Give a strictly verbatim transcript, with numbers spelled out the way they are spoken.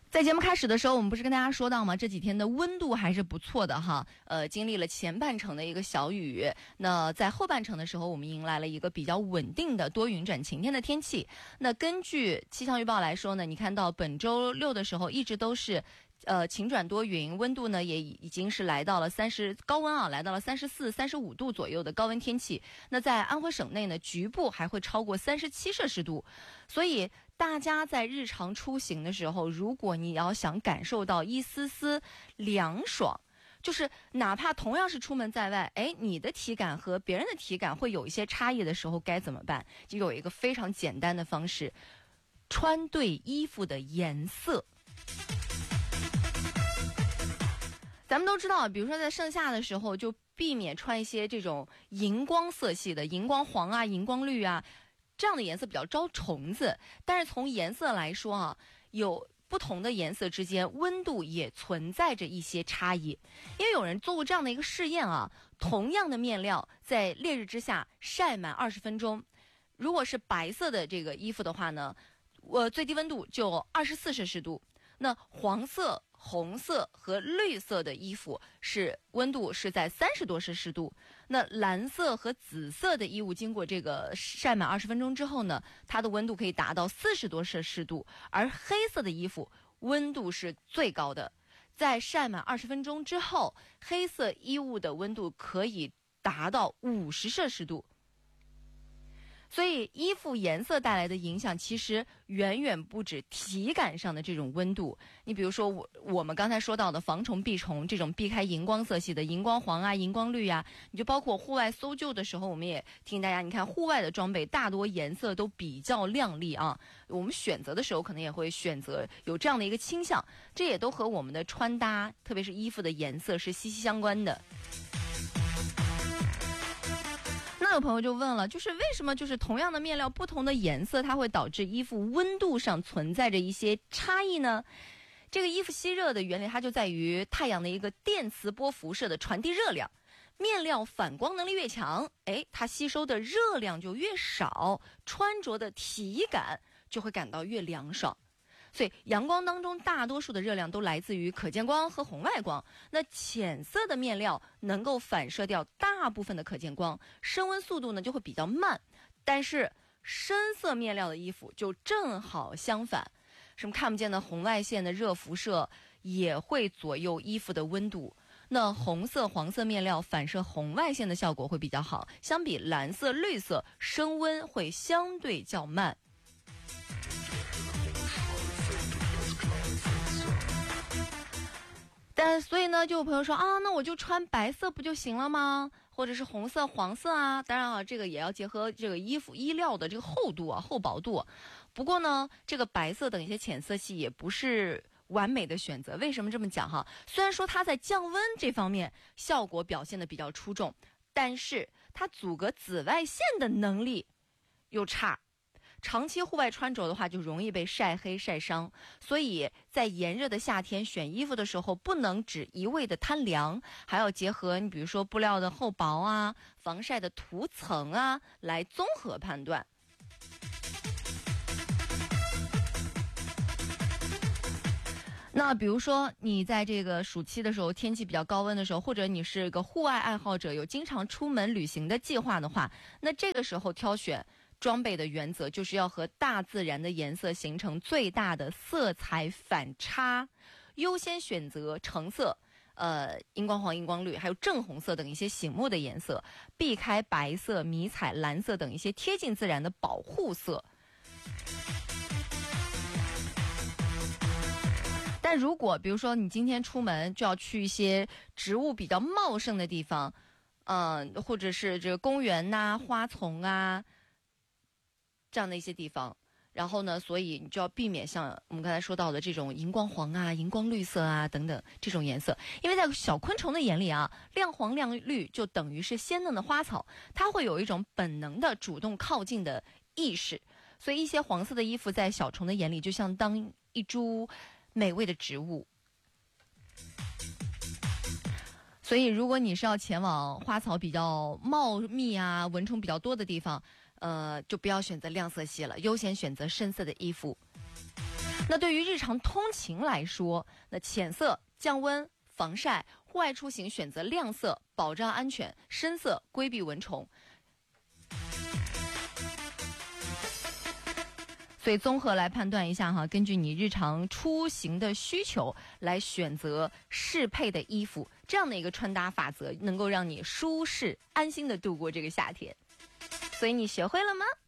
在节目开始的时候，我们不是跟大家说到吗？这几天的温度还是不错的哈。呃，经历了前半程的一个小雨，那在后半程的时候，我们迎来了一个比较稳定的多云转晴天的天气。那根据气象预报来说呢，你看到本周六的时候一直都是呃晴转多云，温度呢也已经是来到了三十高温啊，来到了三十四、三十五度左右的高温天气。那在安徽省内呢，局部还会超过三十七摄氏度，所以大家在日常出行的时候，如果你要想感受到一丝丝凉爽，就是哪怕同样是出门在外，哎，你的体感和别人的体感会有一些差异的时候，该怎么办？就有一个非常简单的方式，穿对衣服的颜色。咱们都知道，比如说在盛夏的时候，就避免穿一些这种荧光色系的，荧光黄啊、荧光绿啊，这样的颜色比较招虫子。但是从颜色来说啊，有不同的颜色之间温度也存在着一些差异。因为有人做过这样的一个试验啊，同样的面料在烈日之下晒满二十分钟，如果是白色的这个衣服的话呢，我最低温度就二十四摄氏度。那黄色、红色和绿色的衣服是温度是在三十多摄氏度。那蓝色和紫色的衣物经过这个晒满二十分钟之后呢，它的温度可以达到四十多摄氏度。而黑色的衣服温度是最高的，在晒满二十分钟之后，黑色衣物的温度可以达到五十摄氏度。所以衣服颜色带来的影响其实远远不止体感上的这种温度。你比如说我我们刚才说到的防虫避虫，这种避开荧光色系的荧光黄啊、荧光绿啊，你就包括户外搜救的时候，我们也提醒大家，你看户外的装备大多颜色都比较亮丽啊，我们选择的时候可能也会选择有这样的一个倾向，这也都和我们的穿搭，特别是衣服的颜色是息息相关的。那有朋友就问了，就是为什么就是同样的面料不同的颜色，它会导致衣服温度上存在着一些差异呢？这个衣服吸热的原理，它就在于太阳的一个电磁波辐射的传递热量，面料反光能力越强，哎，它吸收的热量就越少，穿着的体感就会感到越凉爽。所以阳光当中大多数的热量都来自于可见光和红外光，那浅色的面料能够反射掉大部分的可见光，升温速度呢就会比较慢。但是深色面料的衣服就正好相反，什么看不见的红外线的热辐射也会左右衣服的温度。那红色、黄色面料反射红外线的效果会比较好，相比蓝色、绿色升温会相对较慢。但所以呢，就有朋友说啊，那我就穿白色不就行了吗？或者是红色、黄色啊？当然啊，这个也要结合这个衣服衣料的这个厚度啊、厚薄度。不过呢，这个白色等一些浅色系也不是完美的选择。为什么这么讲哈？虽然说它在降温这方面效果表现的比较出众，但是它阻隔紫外线的能力又差。长期户外穿着的话，就容易被晒黑晒伤，所以在炎热的夏天选衣服的时候，不能只一味的贪凉，还要结合你比如说布料的厚薄啊、防晒的涂层啊，来综合判断。那比如说你在这个暑期的时候，天气比较高温的时候，或者你是一个户外爱好者，有经常出门旅行的计划的话，那这个时候挑选装备的原则就是要和大自然的颜色形成最大的色彩反差，优先选择橙色、呃荧光黄、荧光绿，还有正红色等一些醒目的颜色，避开白色、迷彩、蓝色等一些贴近自然的保护色。但如果比如说你今天出门就要去一些植物比较茂盛的地方，嗯、呃，或者是这个公园呐、花丛啊这样的一些地方，然后呢，所以你就要避免像我们刚才说到的这种荧光黄啊、荧光绿色啊等等这种颜色，因为在小昆虫的眼里啊，亮黄亮绿就等于是鲜嫩的花草，它会有一种本能的主动靠近的意识，所以一些黄色的衣服在小虫的眼里就像当一株美味的植物。所以如果你是要前往花草比较茂密啊、蚊虫比较多的地方，呃，就不要选择亮色系了，优先选择深色的衣服。 那对于日常通勤来说，那浅色、降温、防晒，户外出行选择亮色，保障安全；深色规避蚊虫。所以综合来判断一下哈，根据你日常出行的需求来选择适配的衣服，这样的一个穿搭法则，能够让你舒适安心的度过这个夏天。所以你学会了吗？